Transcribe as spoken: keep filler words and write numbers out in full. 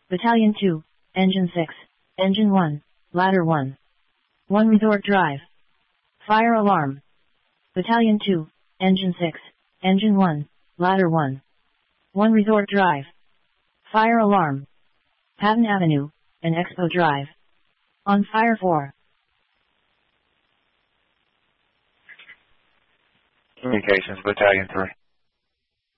Battalion two, Engine six, Engine one, Ladder one. one Resort Drive. Fire alarm. Battalion two, Engine six, Engine one, Ladder one. one Resort Drive. Fire alarm. Patton Avenue, and Expo Drive. On fire for. Communications, Battalion three.